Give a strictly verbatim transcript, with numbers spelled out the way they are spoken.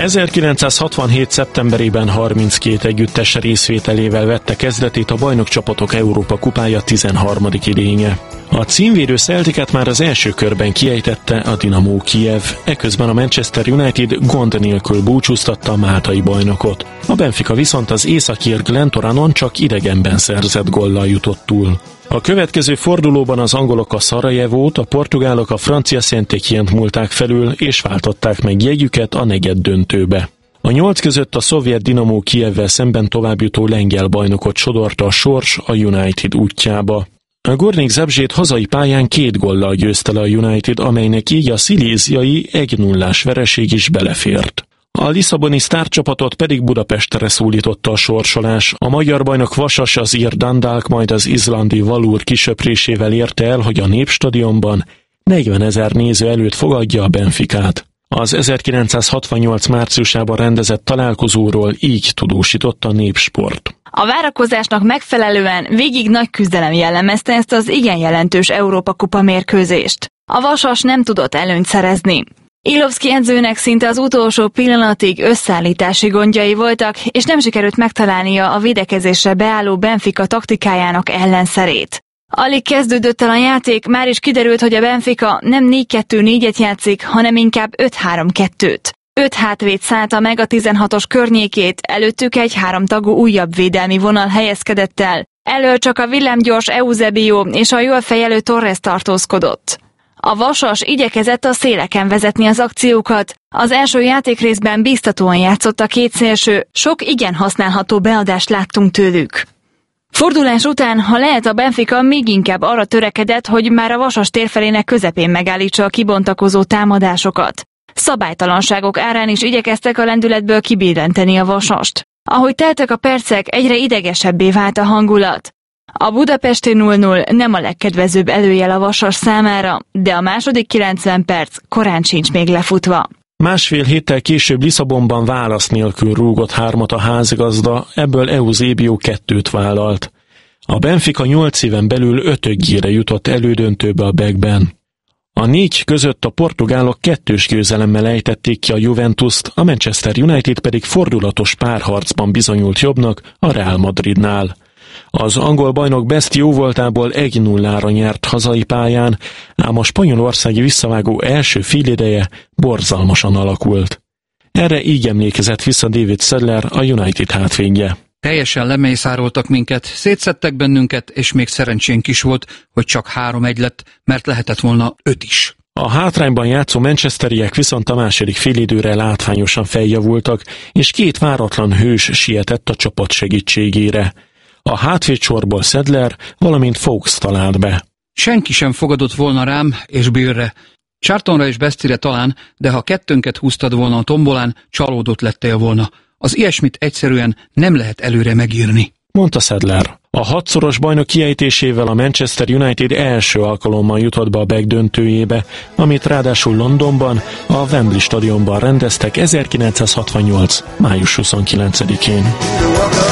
ezerkilencszázhatvanhét. szeptemberében harminckét együttes részvételével vette kezdetét a Bajnokcsapatok Európa kupája tizenharmadik idénye. A címvédő Celticet már az első körben kiejtette a Dinamo Kijev, eközben a Manchester United gond nélkül búcsúztatta a máltai bajnokot. A Benfica viszont az északír Glentoranon csak idegenben szerzett góllal jutott túl. A következő fordulóban az angolok a Szarajevót, a portugálok a francia Saint-Étienne-t múlták felül, és váltották meg jegyüket a negyedt döntőbe. A nyolc között a szovjet Dinamo Kijevvel szemben továbbjutó lengyel bajnokot sodorta a sors a United útjába. A Gornik Zabrze hazai pályán két góllal győzte le a United, amelynek így a sziléziai egy nullás vereség is belefért. A lisszaboni sztárcsapatot pedig Budapestre szólította a sorsolás. A magyar bajnok Vasas az ír Dundalk, majd az izlandi Valur kisöprésével érte el, hogy a Népstadionban negyvenezer néző előtt fogadja a Benficát. Az ezerkilencszázhatvannyolc márciusában rendezett találkozóról így tudósított a Népsport. A várakozásnak megfelelően végig nagy küzdelem jellemezte ezt az igen jelentős Európa-kupa mérkőzést. A Vasas nem tudott előnyt szerezni. Illovszky edzőnek szinte az utolsó pillanatig összeállítási gondjai voltak, és nem sikerült megtalálnia a védekezésre beálló Benfica taktikájának ellenszerét. Alig kezdődött el a játék, már is kiderült, hogy a Benfica nem négy kettő négyet játszik, hanem inkább öt három kettőt. Öt hátvéd szállta meg a tizenhatos környékét, előttük egy háromtagú újabb védelmi vonal helyezkedett el. Elől csak a villámgyors Eusebio és a jól fejelő Torres tartózkodott. A Vasas igyekezett a széleken vezetni az akciókat. Az első játékrészben biztatóan játszott a két szélső, sok igen használható beadást láttunk tőlük. Fordulás után, ha lehet, a Benfica még inkább arra törekedett, hogy már a Vasas térfelének közepén megállítsa a kibontakozó támadásokat. Szabálytalanságok árán is igyekeztek a lendületből kibillenteni a Vasast. Ahogy teltek a percek, egyre idegesebbé vált a hangulat. A budapesti nulla nulla nem a legkedvezőbb előjel a Vasas számára, de a második kilencven perc korán sincs még lefutva. Másfél héttel később Lisszabonban válasz nélkül rúgott hármat a házigazda, ebből Eusebio kettőt vállalt. A Benfica nyolc éven belül ötödjére jutott elődöntőbe a Beckben. A négy között a portugálok kettős győzelemmel ejtették ki a Juventust, a Manchester United pedig fordulatos párharcban bizonyult jobbnak a Real Madridnál. Az angol bajnok Best jóvoltából egy nullára nyert hazai pályán, ám a spanyolországi visszavágó első félideje borzalmasan alakult. Erre így emlékezett vissza David Sedler, a United hátvédje. Teljesen lemészároltak minket, szétszedtek bennünket, és még szerencsénk is volt, hogy csak három egy lett, mert lehetett volna öt is. A hátrányban játszó manchesteriek viszont a második félidőre látványosan feljavultak, és két váratlan hős sietett a csapat segítségére. A hátvédsorból Sedler, valamint Fox talált be. Senki sem fogadott volna rám és Billre. Charltonra és Bestire talán, de ha kettőnket húztad volna a tombolán, csalódott lettél volna. Az ilyesmit egyszerűen nem lehet előre megírni, mondta Sedler. A hatszoros bajnok kiejtésével a Manchester United első alkalommal jutott be a Beck döntőjébe, amit ráadásul Londonban, a Wembley stadionban rendeztek ezerkilencszázhatvannyolc. május huszonkilencedikén.